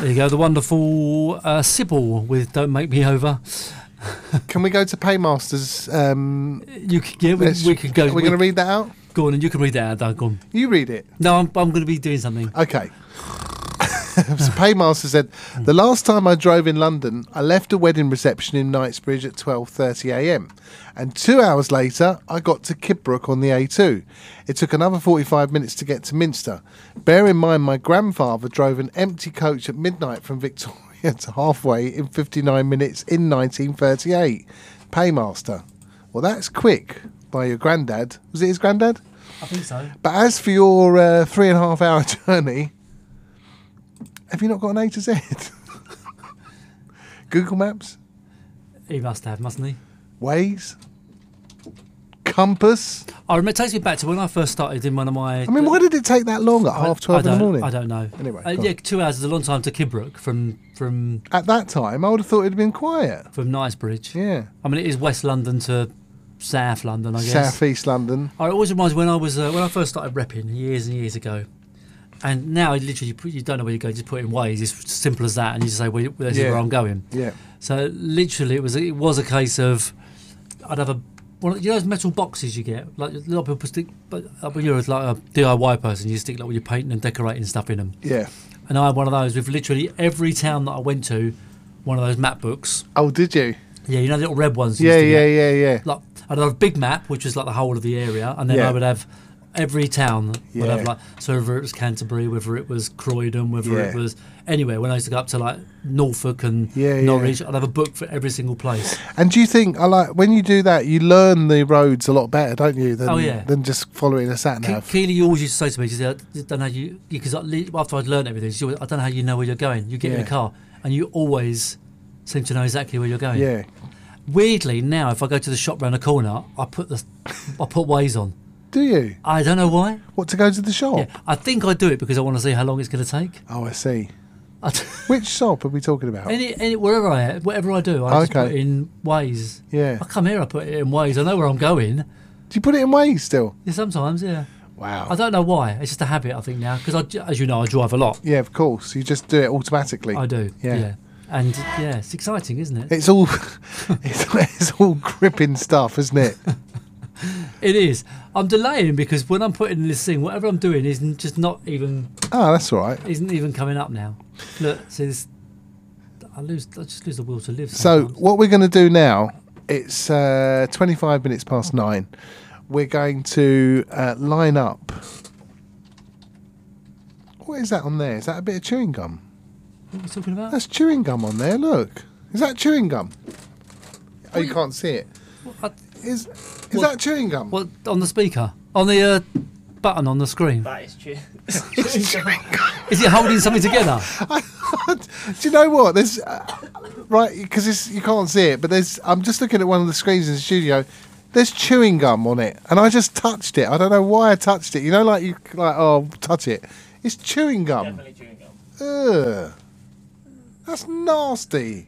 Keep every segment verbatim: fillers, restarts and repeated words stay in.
There you go, the wonderful uh, Sybil with "Don't Make Me Over." Can we go to Paymasters? Um, you can, yeah, we, we could go. Are we, we going to read that out? Go on, and you can read that out, Doug. Go on. You read it. No, I'm, I'm going to be doing something. Okay. So Paymaster said, the last time I drove in London, I left a wedding reception in Knightsbridge at twelve thirty a m and two hours later, I got to Kidbrooke on the A two. It took another forty-five minutes to get to Minster. Bear in mind, my grandfather drove an empty coach at midnight from Victoria to halfway in fifty-nine minutes in nineteen thirty-eight. Paymaster. Well, that's quick by your granddad. Was it his granddad? I think so. But as for your uh, three and a half hour journey, have you not got an A to Z? Google Maps? He must have, mustn't he? Waze? Compass? I remember, it takes me back to when I first started in one of my... I mean, why did it take that long at I, half twelve I in the morning? I don't know. Anyway, uh, yeah, two hours is a long time to Kidbrooke from from at that time, I would have thought it'd been quiet. From Knightsbridge. Yeah. I mean, it is West London to South London, I guess. South East London. I always reminds me when I was uh, when I first started repping years and years ago. And now, literally, you, put, you don't know where you're going. Just put it in Waze. It's simple as that, and you just say, "Well, this Yeah. is where I'm going." Yeah. So literally, it was it was a case of I'd have a one of, you know those metal boxes you get. Like a lot of people stick, but uh, when you're like a D I Y person, you stick like when you're painting and decorating stuff in them. Yeah. And I had one of those with literally every town that I went to, one of those map books. Oh, did you? Yeah, you know the little red ones. you Yeah, used to yeah, get? yeah, yeah. Like I'd have a big map, which was like the whole of the area, and then Yeah. I would have every town would Yeah. have like, so whether it was Canterbury, whether it was Croydon, whether Yeah. it was anywhere. When I used to go up to like Norfolk and Yeah, yeah. Norwich, I'd have a book for every single place. And do you think, I like when you do that, you learn the roads a lot better, don't you? Than, Oh, yeah. Than just following a sat Ke- nav. Keely always used to say to me, she said, I don't know how you, because after I'd learned everything, she always, I don't know how you know where you're going. You get in Yeah. a car and you always seem to know exactly where you're going. Yeah. Weirdly, now if I go to the shop round the corner, I put the, I put Waze on. Do you? I don't know why. What, to go to the shop? Yeah, I think I do it because I want to see how long it's going to take. Oh, I see. I d- Which shop are we talking about? any, any, wherever I, whatever I do, I just Okay. put in Waze. Yeah. I come here, I put it in Waze. I know where I'm going. Do you put it in Waze still? Yeah, sometimes, yeah. Wow. I don't know why. It's just a habit, I think, now. Because, as you know, I drive a lot. Yeah, of course. You just do it automatically. I do, Yeah. yeah. And, yeah, it's exciting, isn't it? It's all it's, it's all gripping stuff, isn't it? It is. I'm delaying because when I'm putting this thing, whatever I'm doing isn't just not even, Oh, that's all right. isn't even coming up now. Look, see this, I lose, I just lose the will to live So sometimes. what we're going to do now, it's uh, twenty-five minutes past nine. We're going to uh, line up. What is that on there? Is that a bit of chewing gum? What are we talking about? That's chewing gum on there, look. Is that chewing gum? Oh, you can't see it. What, Is, is What- that chewing gum? what, on the speaker? On the uh, button on the screen? That is true. It's chewing gum. Is it holding something together? Do you know what? There's uh, right because you can't see it, but there's. I'm just looking at one of the screens in the studio. There's chewing gum on it, and I just touched it. I don't know why I touched it. You know, like you like oh, touch it. It's chewing gum. Definitely chewing gum. Ugh, that's nasty.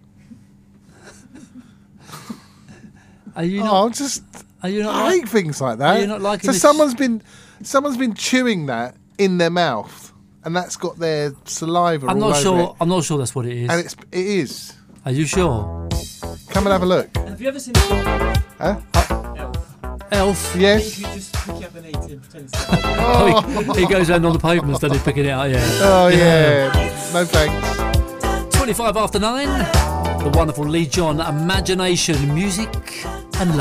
Are you Oh, not? I'm just. Are you not? I Like, hate things like that. Are you not liking so this- someone's been, someone's been chewing that in their mouth, and that's got their saliva. I'm all not over sure. it. I'm not sure that's what it is. And it's it is. Are you sure? Come and have a look. Have you ever seen the film Huh? Elf? Elf. I Yes. think you just pick up an eight and pretend to Oh, he, he goes around on the pavements, doesn't he, picking it out? Yeah. Oh yeah. No thanks. twenty-five after nine. The wonderful Lee John, Imagination, music and